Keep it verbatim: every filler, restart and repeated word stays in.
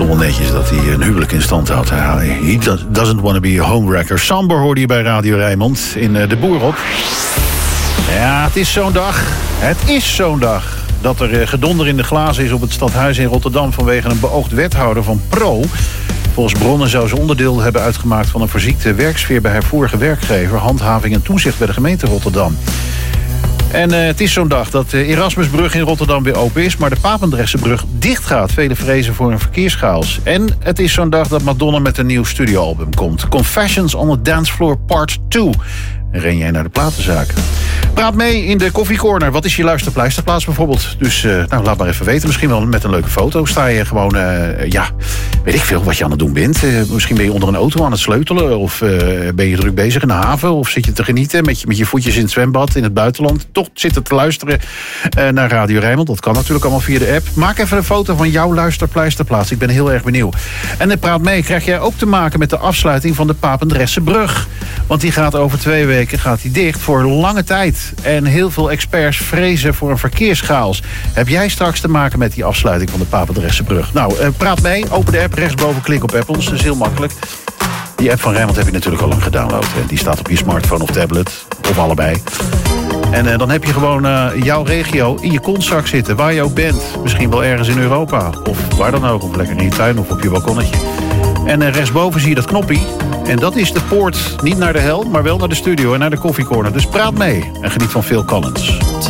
Toch wel netjes dat hij een huwelijk in stand houdt. He doesn't want to be a homewrecker. Samber hoorde je bij Radio Rijnmond in De Boer op. Ja, het is zo'n dag. Het is zo'n dag dat er gedonder in de glazen is op het stadhuis in Rotterdam vanwege een beoogd wethouder van Pro. Volgens bronnen zou ze onderdeel hebben uitgemaakt van een verziekte werksfeer bij haar vorige werkgever, handhaving en toezicht bij de gemeente Rotterdam. En uh, het is zo'n dag dat de Erasmusbrug in Rotterdam weer open is, maar de Papendressenbrug dicht gaat. Vele vrezen voor een verkeerschaos. En het is zo'n dag dat Madonna met een nieuw studioalbum komt. Confessions on the Dance Floor Part twee. En ren jij naar de platenzaak. Praat mee in de koffiecorner. Wat is je luisterpleisterplaats bijvoorbeeld? Dus uh, nou, laat maar even weten. Misschien wel met een leuke foto. Sta je gewoon, uh, ja, weet ik veel wat je aan het doen bent. Uh, misschien ben je onder een auto aan het sleutelen. Of uh, ben je druk bezig in de haven. Of zit je te genieten met je, met je voetjes in het zwembad in het buitenland. Toch zitten te luisteren uh, naar Radio Rijnmond. Dat kan natuurlijk allemaal via de app. Maak even een foto van jouw luisterpleisterplaats. Ik ben heel erg benieuwd. En uh, praat mee. Krijg jij ook te maken met de afsluiting van de Papendressenbrug. Want die gaat over twee weken gaat die dicht voor lange tijd. En heel veel experts vrezen voor een verkeerschaos. Heb jij straks te maken met die afsluiting van de Papendressenbrug? Nou, uh, praat mee. Open de app, rechtsboven, klik op Apples. Dat is heel makkelijk. Die app van Rijnmond heb je natuurlijk al lang gedownload. Hè. Die staat op je smartphone of tablet. Of allebei. En uh, dan heb je gewoon uh, jouw regio in je kontzak zitten. Waar je ook bent. Misschien wel ergens in Europa. Of waar dan ook. Of lekker in je tuin of op je balkonnetje. En uh, rechtsboven zie je dat knoppie. En dat is de poort niet naar de hel, maar wel naar de studio en naar de koffiecorner. Dus praat mee en geniet van Phil Collins.